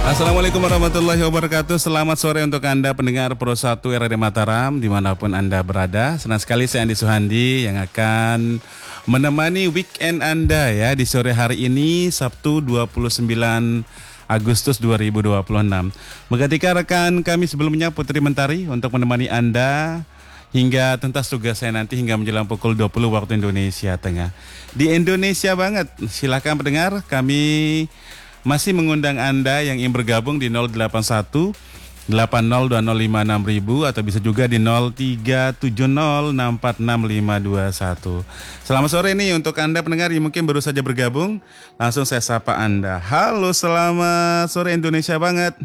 Assalamualaikum warahmatullahi wabarakatuh. Selamat sore untuk Anda pendengar Pro 1 RRI Mataram dimanapun Anda berada. Senang sekali saya Andi Suhandi yang akan menemani weekend Anda ya di sore hari ini Sabtu 29 Agustus 2026. Menggantikan rekan kami sebelumnya Putri Mentari untuk menemani Anda hingga tuntas tugas saya nanti hingga menjelang pukul 20 waktu Indonesia Tengah. Di Indonesia banget. Silakan pendengar, kami masih mengundang Anda yang ingin bergabung di 081 802056.000 atau bisa juga di 0370646521. Selamat sore nih untuk Anda pendengar yang mungkin baru saja bergabung. Langsung saya sapa Anda. Halo, selamat sore Indonesia banget.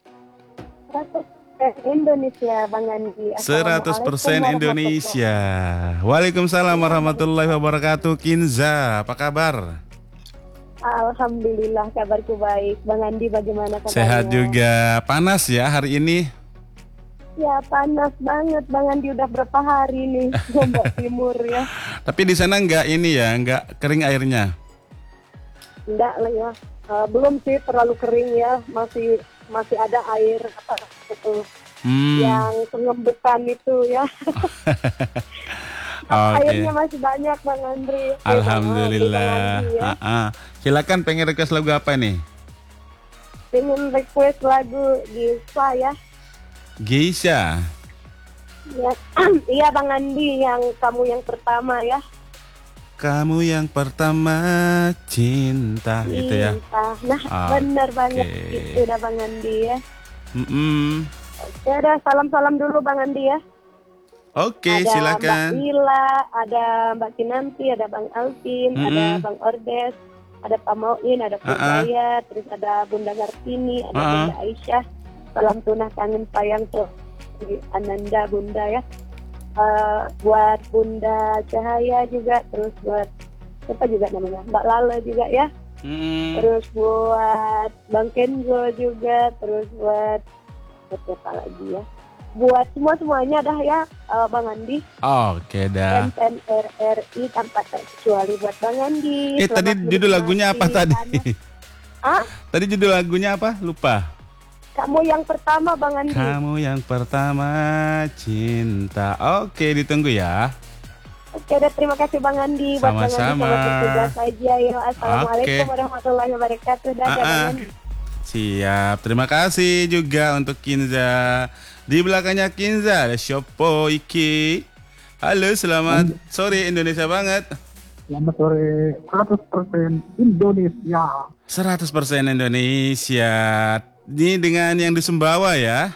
Indonesia, Bang Andi. 100% Indonesia. Waalaikumsalam warahmatullahi wabarakatuh. Kinza, apa kabar? Alhamdulillah kabarku baik. Bang Andi bagaimana kabarnya? Sehat juga. Panas ya hari ini? Ya panas banget Bang Andi, udah berapa hari nih Lombok Timur ya. Tapi di sana enggak ini ya, enggak kering airnya? Enggak lah ya. Belum sih terlalu kering ya, masih ada air apa itu yang pengembesan itu ya. Airnya masih banyak Bang Andri. Alhamdulillah. Ya. Silakan, pengen request lagu apa nih? Pengen request lagu Geisha ya. Geisha. Ya, iya Bang Andi, yang kamu yang pertama ya. Kamu yang pertama cinta, itu ya. Nah, benar banget itu udah Bang Andi ya. Oke, ada salam-salam dulu Bang Andi ya. Oke, ada silakan. Mbak Ila, ada Mbak Kinanti, ada Bang Alvin, ada Bang Ordes, ada Pak Mauin, ada Pak Saya, terus ada Bunda Gartini, ada Bunda Aisyah. Salam tunah kangen sayang tuh Ananda Bunda ya. Buat Bunda Cahaya juga, terus buat siapa juga namanya, Mbak Lala juga ya. Terus buat Bang Kenzo juga, terus buat siapa lagi ya. Buat semuanya dah ya Bang Andi. Oke dah. RRI tanpa terkecuali buat Bang Andi. Tadi judul lagunya apa tadi? Tadi judul lagunya apa? Lupa. Kamu yang pertama Bang Andi. Kamu yang pertama cinta. Oke, ditunggu ya. Oke, terima kasih Bang Andi. Sama-sama. Tugas saja ya. Assalamualaikum warahmatullahi wabarakatuh. Dadah Bang Andi. Siap, terima kasih juga untuk Kinza. Di belakangnya Kinza ada Shoppo Iki. Halo, selamat sore Indonesia banget. Selamat sore, 100% Indonesia. 100% Indonesia. Ini dengan yang di Sumbawa ya?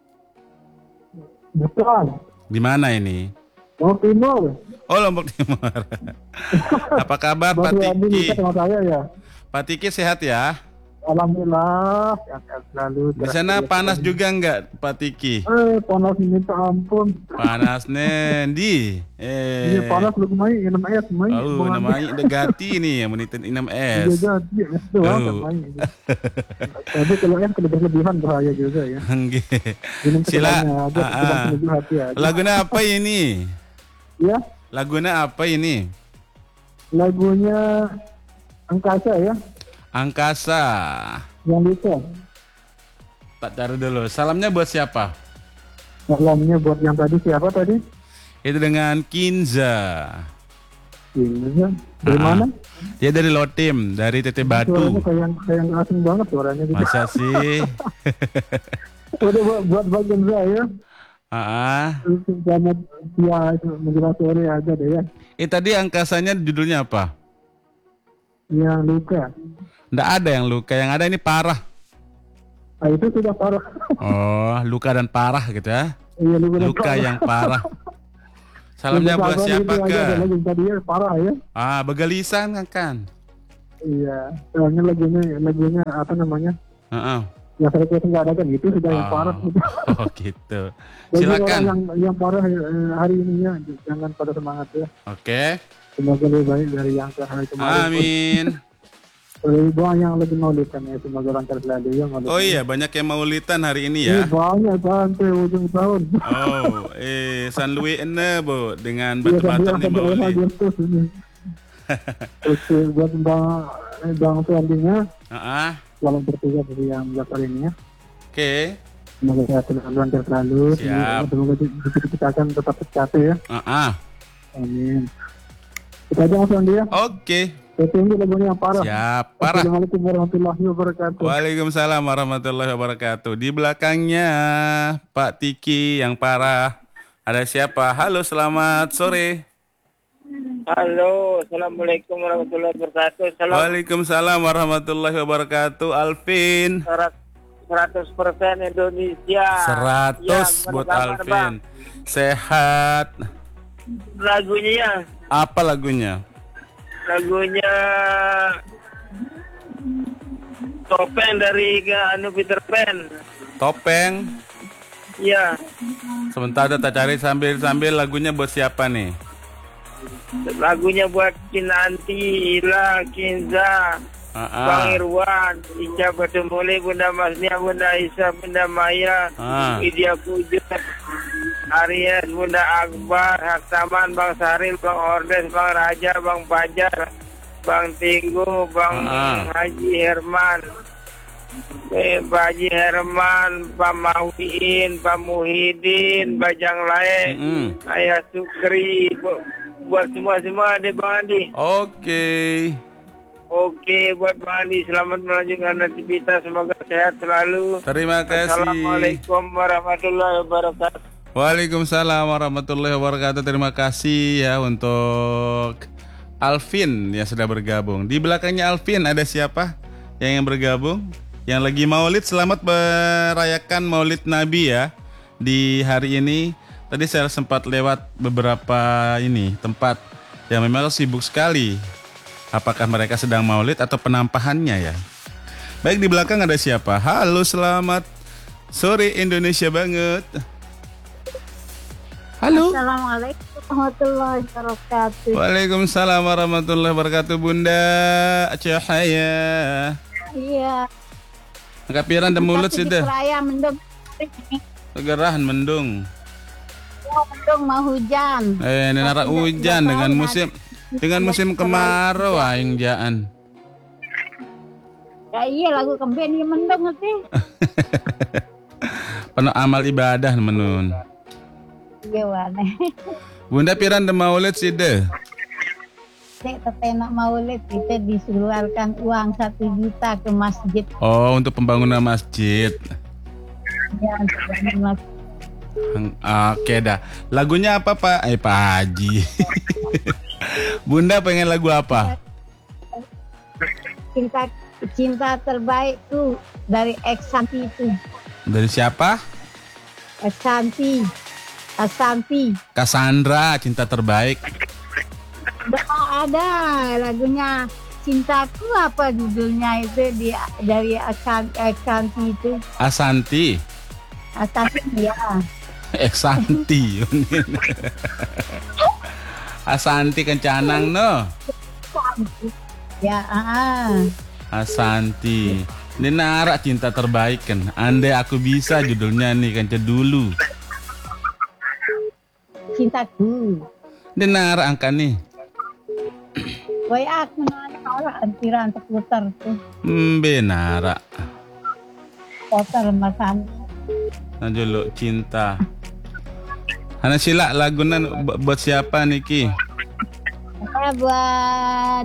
Betul. Di mana ini? Lombok Timur. Oh, Lombok Timur. Apa kabar Pak Tiki? Pak Tiki sehat ya? Alhamdulillah, selalu. Di sana panas juga enggak Pak Tiki? Panas minta ampun. Panas nendi. Iya panas lu main 6 es main. Oh, namanya udah ganti nih yang menitin 6 es. Iya ganti es doang main. Tapi kalau es kalau berlebihan bahaya juga ya. Sila. Lagunya apa ini? Ya. Lagunya apa ini? Lagunya Angkasa ya. Angkasa. Yang bisa. Tak taruh dulu. Salamnya buat siapa? Salamnya buat yang tadi siapa tadi? Itu dengan Kinza. Kinza? Dari mana? Dia dari Lotim, dari Tete Batu. Suaranya kayak asing banget suaranya gitu. Masa sih? Udah buat Kinza ya. Selamat ya, menjelang sore aja deh ya. Tadi angkasanya judulnya apa? Yang luka. Nggak ada yang luka, yang ada ini parah. Itu sudah parah. Oh, luka dan parah gitu ya? Iya, luka yang parah. Salamnya buat siapa ke? Tadi ya parah ya. Begalisan kan? Iya, soalnya lagunya apa namanya? Yang saya kira nggak ada kan itu sudah yang parah. Oh gitu. Silakan. Yang parah hari ini ya, jangan pada semangat ya. Oke. Semoga lebih baik dari yang hari kemarin. Amin. Doa yang lebih maulitan ya, semoga lancar selalu ya. Oh iya, banyak yang maulitan hari ini ya. Banyak sampai ujung tahun. Oh, San Luis Bu dengan batu-batu nih maulid. Terus buat bang Suandinya. selamat bertugas dari yang belakang ini ya. Oke. Semoga sehat selalu, lancar selalu. Siap. Semoga kita akan tetap tercapai ya. Amin. Kita aja Mas Andi ya. Oke. Saya tunggu lagunya yang parah. Siap, parah. Assalamualaikum warahmatullahi wabarakatuh. Waalaikumsalam warahmatullahi wabarakatuh. Di belakangnya Pak Tiki yang parah. Ada siapa? Halo, selamat sore. Halo, assalamualaikum warahmatullahi wabarakatuh. Waalaikumsalam warahmatullahi wabarakatuh. Alvin. 100% Indonesia. 100 Ya, buat kabar, Alvin. Bang? Sehat. Lagunya ya. Apa lagunya? Lagunya Topeng dari Peter Pan. Topeng. Ya, Sebentar kita cari sambil lagunya buat siapa nih? lagunya buat Kinanti, Ila, Kinza, Bang Irwan, Ica Batumuli, Bunda Masnia, Bunda Isa, Bunda Maya, Widya Puja, Aries, Bunda Akbar, Haktaman, Bang Saril, Bang Ordes, Bang Raja, Bang Pajar, Bang Tinggu, Bang Haji Herman, Pak Haji Herman, Pak Mawiin, Pak Muhyiddin, Bajang Lae, Ayah Sukri, buat semua deh Bang Andi. Oke, buat Bang Andi, selamat melanjutkan aktivitas, semoga sehat selalu. Terima kasih. Assalamualaikum warahmatullahi wabarakatuh. Waalaikumsalam warahmatullahi wabarakatuh. Terima kasih ya untuk Alvin yang sudah bergabung. Di belakangnya Alvin ada siapa yang bergabung? Yang lagi maulid, selamat merayakan maulid Nabi ya. Di hari ini, tadi saya sempat lewat beberapa tempat yang memang sibuk sekali. Apakah mereka sedang maulid atau penampahannya ya? Baik, di belakang ada siapa? Halo, selamat sore Indonesia banget. Halo. Assalamualaikum warahmatullahi wabarakatuh. Waalaikumsalam warahmatullahi wabarakatuh. Bunda Cahaya. Iya. Kapiran dan mulut sudah. Raya mendung. Segerahan mendung. Mendung mau hujan. Ini nara hujan dengan musim kemarau aing jaan. Ya iya lagu kemben ini mendung ngerti. Penuh amal ibadah menun. Gimana? Bunda piran de maulid sida. Nek tetenak maulid kita disuruhkan uang 1 juta ke masjid. Oh, untuk pembangunan masjid. Ya, masjid. Oke dah. Lagunya apa Pak? Pak Haji. Bunda pengen lagu apa? Cinta terbaik tuh dari Eksanti itu. Dari siapa? Eksanti. Asanti. Cassandra, cinta terbaik. Ada lagunya Cintaku, apa judulnya itu dari Eksanti itu. Asanti. Asanti ya. Eksanti. Asanti kencanang no. Ya, Asanti. Ini nara cinta terbaik kan. Andai aku bisa judulnya nih kan dulu. Cintaku. Ini nara angka nih. Woi aku nanya antiran terputar tuh. Benara. Putar masan. Najolo cinta. Hana sila lagunan buat siapa Niki? Buat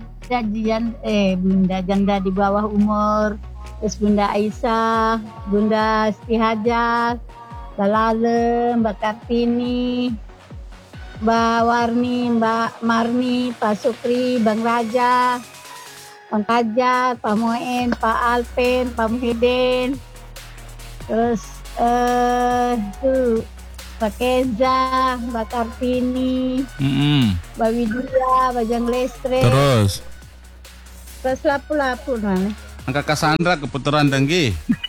Bunda Janda di bawah umur, terus Bunda Aisyah, Bunda Siti Hajar, Mbak Lalem, Mbak Kartini, Mbak Warni, Mbak Marni, Pak Sukri, Bang Raja, Bang Kajar, Pak Moen, Pak Alvin, Pak Muhyiddin, terus tuh Mbak Keza, Mbak Kartini, Mbak Widya, Bajang Lestre, terus lapu-lapu mana? angka Cassandra keputeran dengki.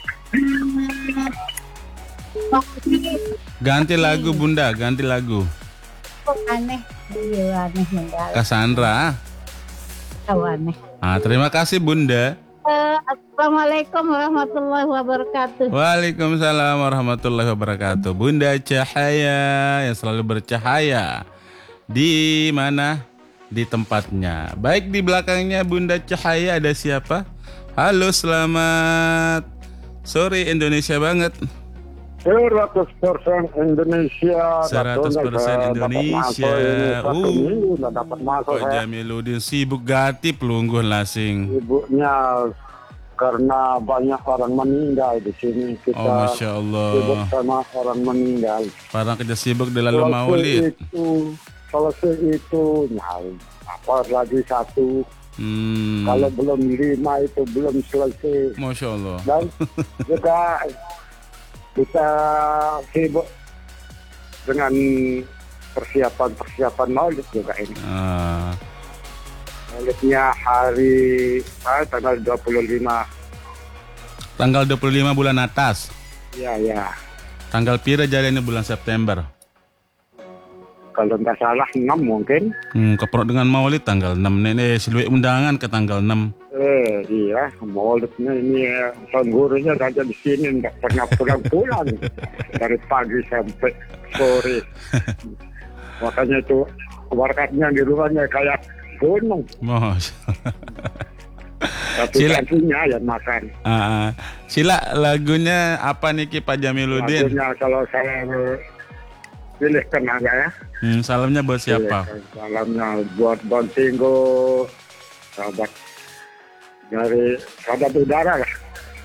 Ganti lagu Bunda, ganti lagu. Aneh, aneh mendalam. Cassandra. Aneh. Terima kasih Bunda. Assalamualaikum warahmatullahi wabarakatuh. Waalaikumsalam warahmatullahi wabarakatuh. Bunda Cahaya yang selalu bercahaya. Di mana? Di tempatnya. Baik, di belakangnya Bunda Cahaya ada siapa? Halo, selamat sore Indonesia banget. 100% Indonesia. 100% Indonesia. Minggu udah dapat masuk. Pak Jamiluddin sibuk gatip lungguh lasing. Ibunya karena banyak orang meninggal di sini. Kita Masya Allah. sibuk sama orang meninggal. Parang kerja sibuk di lalu maulid. Selesai itu, nah, apa lagi satu. Kalau belum 5 itu belum selesai. Masya Allah. Dan juga kita sibuk dengan persiapan maulid juga ini. Maulidnya hari tanggal 25. Tanggal 25 bulan atas. Ya. Tanggal pira jalannya bulan September. Kalau nggak salah 6 mungkin. Keprok dengan maulid tanggal 6 nenek siluet undangan ke tanggal 6. Iya, maulidnya ini penggurunya saja di sini nggak pernah pulang-pulang dari pagi sampai sore. Makanya itu warakatnya di rumahnya kayak gunung. Masya Tapi nantinya yang makan. Sila lagunya apa nih Pak Jamiluddin? Lagunya kalau saya pilih tenaga ya. Salamnya buat siapa? Salamnya buat Bang Tinggo, sahabat dari sahabat udara lah.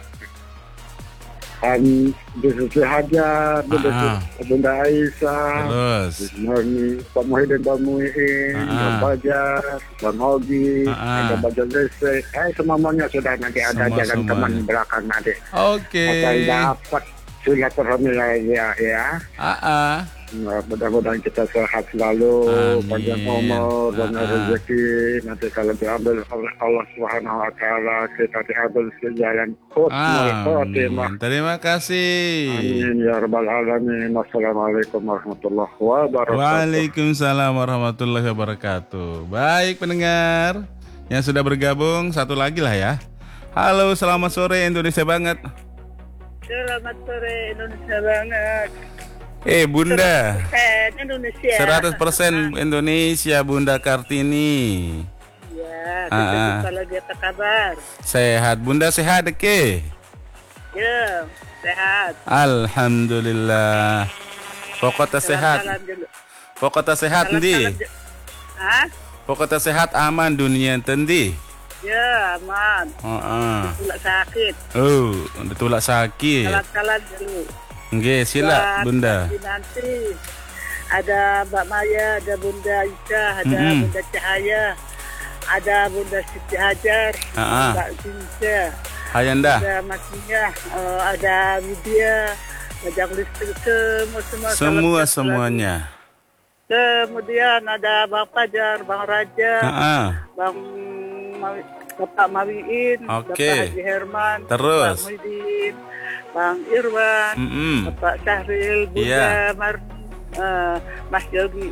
Dan Susi Hajar, Bunda Aisyah, terus Pak Muhyiddin, Bang Bajar, Bang Ogi, Bang Bajar Lese. Semuanya sudah nanti ada jalan teman belakang nanti. Oke. Saya dapat silaturahmi ya. Mudah-mudahan kita sehat selalu, panjang umur dan rezeki. Nanti kalau diambil oleh Allah Subhanahu Wa Taala, kita diambil sejalan husnul khotimah. Terima kasih. Amin ya rabbal alamin. Wassalamualaikum warahmatullahi wabarakatuh. Waalaikumsalam warahmatullahi wabarakatuh. Baik pendengar yang sudah bergabung, satu lagi lah ya. Halo, selamat sore Indonesia banget. Selamat sore Indonesia banget. Bunda, 100% Indonesia. Indonesia, Bunda Kartini. Ya, kita lagi apa kabar? Sehat, Bunda sehat ke? Ya, sehat. Alhamdulillah. Pokoknya sehat. Pokoknya sehat ndi? Pokoknya sehat aman dunia tendi. Ya, aman. Tulak sakit. Tulak sakit. Kalan-kalan dulu. Nggih, sila Bunda. Nanti ada Mbak Maya, ada Bunda Aisyah, ada Bunda Cahaya, ada Bunda Siti Hajar, Mbak Sinja, Hayanda, ada Matinya, ada Widya, ada Listrik, semuanya. Kemudian ada Bang Fajar, Bang Raja, Bapak Mawiin, Bapak Haji Herman, terus Bang Muhyiddin, Bang Irwan, Bapak Syahril, Bunda Mas Yogi,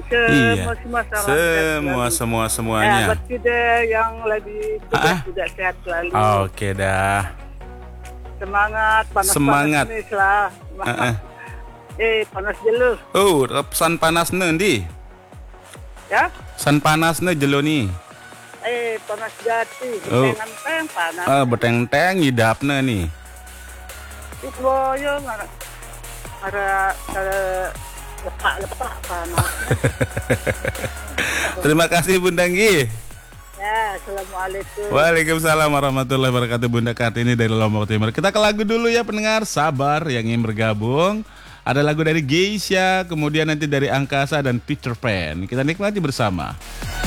semuanya. Buat kita yang lagi tidak sehat selalu. Oke dah. Semangat, panas nih lah. Panas jelo. San panas nanti. Ya? San panas nih jelo nih. Panas jati, beteng panas. Beteng-teng hidapnya nih. Boyo ada lepak panas. Terima kasih Bunda Nggi. Ya, assalamualaikum. Waalaikumsalam warahmatullahi wabarakatuh. Bunda Kartini dari Lombok Timur. Kita ke lagu dulu ya pendengar. Sabar yang ingin bergabung. Ada lagu dari Geisha, kemudian nanti dari Angkasa dan Peter Pan. Kita nikmati bersama.